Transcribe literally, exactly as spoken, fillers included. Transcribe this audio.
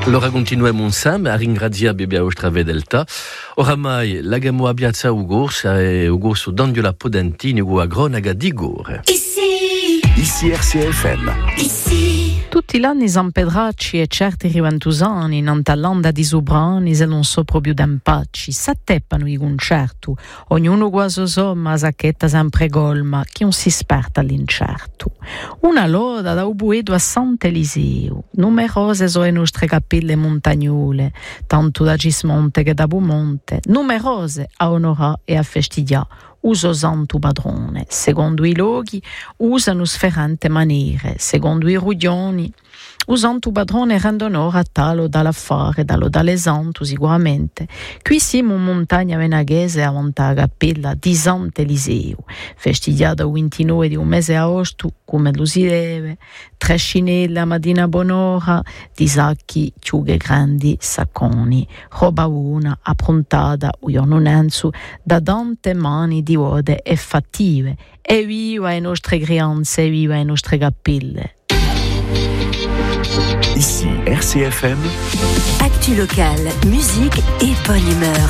Allora continuiamo insieme a ringraziare Bebia Ostrave Delta. Oramai l'abbiamo abbiazza Ugors e Ugors dondio la Podentini a Gronaga di Gore. Ici, Ici R C F M. ici. Tutti gli anni San Pedracci e certi riventusani in Talanda di Sobrani se non so proprio d'empacci s'atteppano i concerti, ognuno quasi so ma sacchetta sempre golma chi non si sperta all'incerto. Una loda da Ubuedo a Sant'Eliseo, numerose sono le nostre cappelle montagnole, tanto da Gismonte che da Bumonte, numerose a onorare e a festeggiare uso santo padrone. Secondo i loghi usano sferrante maniere, secondo i ruglioni usanto padrone rende onore a talo dall'affare, dallo dalle santo sicuramente. Qui siamo in montagna venaghese a la cappella di Sant'Eliseo, festeggiata il ventinove di un mese agosto come lo si deve, tre scinelle a mattina buon'ora, di sacchi chiughe grandi sacconi, roba una approntata un'onenzu da tante mani di ode e fattive, e viva le nostre creanze, e viva le nostre cappelle. Ici R C F M. Actu local, musique et bonne humeur.